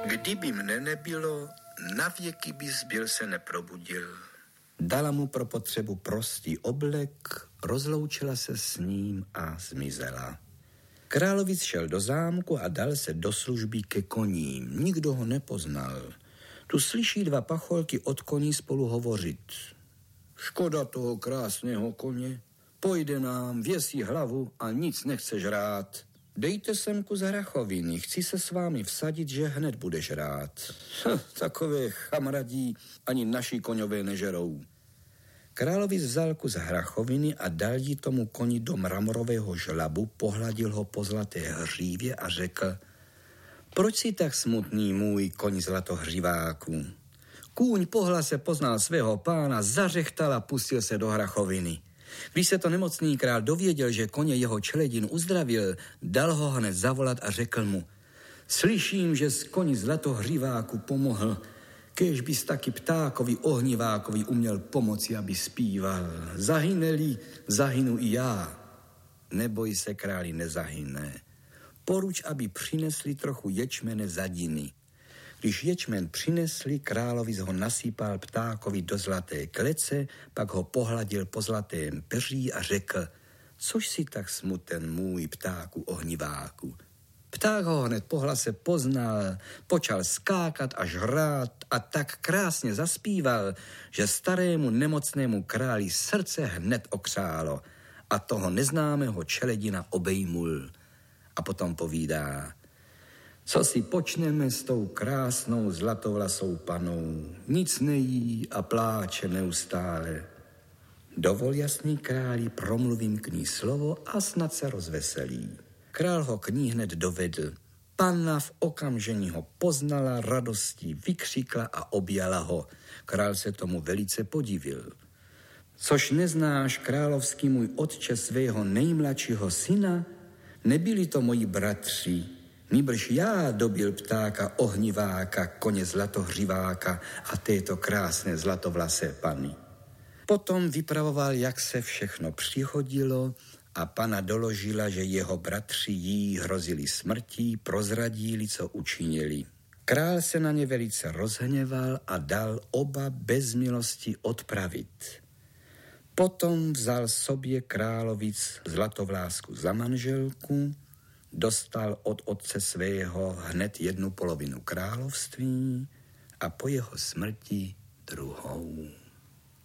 Kdyby mne nebylo, navěky bys byl se neprobudil. Dala mu pro potřebu prostý oblek, rozloučila se s ním a zmizela. Královic šel do zámku a dal se do služby ke koním. Nikdo ho nepoznal. Tu slyší dva pacholky od koní spolu hovořit. Škoda toho krásného koně. Pojde nám, věsí hlavu a nic nechce žrát. Dejte sem kus hrachoviny, chci se s vámi vsadit, že hned budeš rád. Takové chamradí ani naši koňové nežerou. Královic vzal kus hrachoviny a dal jí tomu koni do mramorového žlabu, pohladil ho po zlaté hřívě a řekl: Proč jsi tak smutný, můj koň zlatohřiváku? Kůň po hlase poznal svého pána, zařechtal a pustil se do hrachoviny. Když se to nemocný král dověděl, že koně jeho čeledin uzdravil, dal ho hned zavolat a řekl mu: Slyším, že z koni zlatohřiváku pomohl. Kéž bys taky ptákovi ohnivákovi uměl pomoci, aby zpíval. Zahyne-li, zahynu i já. Neboj se, králi, nezahyne. Poruč, aby přinesli trochu ječmene zadiny. Když ječmen přinesli, královic ho nasypal ptákovi do zlaté klece, pak ho pohladil po zlatém peří a řekl: Což si tak smuten, můj ptáku ohniváku? Pták ho hned po hlase poznal, počal skákat a žrát a tak krásně zaspíval, že starému nemocnému králi srdce hned okřálo a toho neznámého čeledina obejmul. A potom povídá: Co si počneme s tou krásnou zlatovlasou panou? Nic nejí a pláče neustále. Dovol, jasný králi, promluvím k ní slovo a snad se rozveselí. Král ho k ní hned dovedl. Panna v okamžení ho poznala, radostí vykřikla a objala ho. Král se tomu velice podivil. Což neznáš, královský můj otče, svého nejmladšího syna? Nebyli to moji bratři, nýbrž já dobil ptáka ohniváka, koně zlatohřiváka a této krásné zlatovlasé panny. Potom vypravoval, jak se všechno přihodilo, a pana doložila, že jeho bratři jí hrozili smrtí, prozradili, co učinili. Král se na ně velice rozhněval a dal oba bez milosti odpravit. Potom vzal sobě královic zlatovlásku za manželku, dostal od otce svého hned 1/2 království a po jeho smrti druhou.